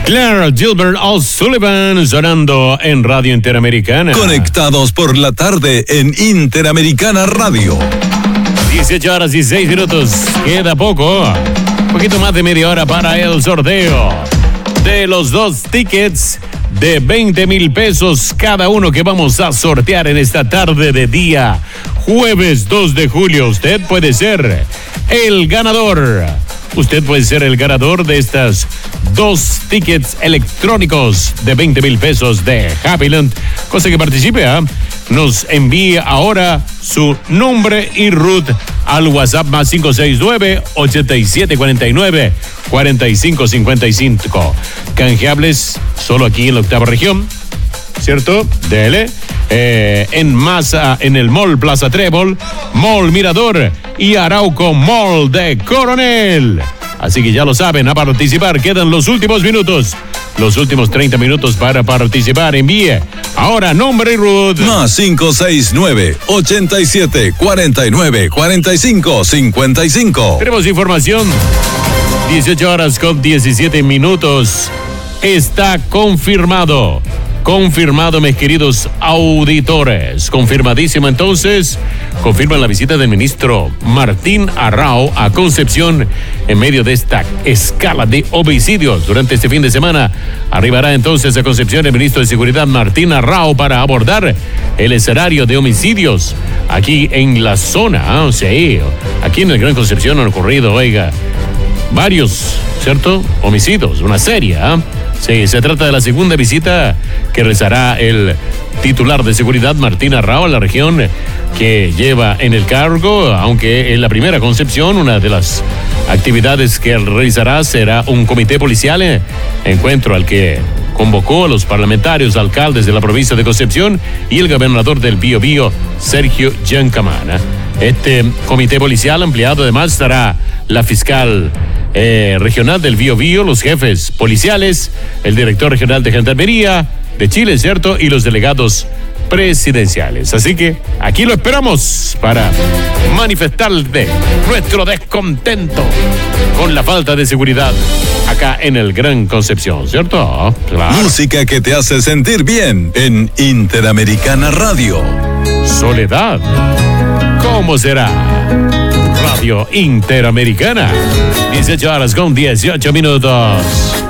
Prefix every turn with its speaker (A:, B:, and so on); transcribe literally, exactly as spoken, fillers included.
A: Claire Gilbert O'Sullivan sonando en Radio Interamericana.
B: Conectados por la tarde en Interamericana Radio.
A: dieciocho horas y seis minutos. Queda poco. Un poquito más de media hora para el sorteo de los dos tickets de veinte mil pesos cada uno que vamos a sortear en esta tarde de día jueves dos de julio. Usted puede ser el ganador. Usted puede ser el ganador de estas dos tickets electrónicos de veinte mil pesos de Happyland. Cosa que participe, ¿eh? Nos envíe ahora su nombre y root al WhatsApp más cinco seis nueve, ocho siete cuatro nueve, cuatro cinco cinco cinco. Canjeables solo aquí en la octava región, ¿cierto? Dele. Eh, en masa, en el Mall Plaza Trébol, Mall Mirador y Arauco Mall de Coronel. Así que ya lo saben, a participar. Quedan los últimos minutos. Los últimos treinta minutos para participar. Envíe ahora nombre y root.
B: Más cinco seis nueve, ocho siete cuatro nueve, cuatro cinco cinco cinco.
A: Tenemos información. dieciocho horas con diecisiete minutos. Está confirmado. Confirmado, mis queridos auditores. Confirmadísimo, entonces. Confirman la visita del ministro Martín Arrau a Concepción en medio de esta escala de homicidios. Durante este fin de semana arribará entonces a Concepción el ministro de Seguridad Martín Arrau para abordar el escenario de homicidios aquí en la zona. ¿eh? Sí, aquí en el Gran Concepción han ocurrido, oiga, varios, ¿cierto? Homicidios, una serie, ¿eh? Sí, se trata de la segunda visita que realizará el titular de seguridad Martín Arrau a la región que lleva en el cargo, aunque en la primera Concepción una de las actividades que realizará será un comité policial, eh, encuentro al que convocó a los parlamentarios, alcaldes de la provincia de Concepción y el gobernador del Biobío, Sergio Giancamana. Este comité policial ampliado además estará la fiscal eh, regional del Biobío, los jefes policiales, el director regional de Gendarmería de Chile, ¿cierto? Y los delegados presidenciales. Así que aquí lo esperamos para manifestar de nuestro descontento con la falta de seguridad acá en el Gran Concepción, ¿cierto? Claro.
B: Música que te hace sentir bien en Interamericana Radio.
A: Soledad. ¿Cómo será? Radio Interamericana. dieciocho horas con dieciocho minutos.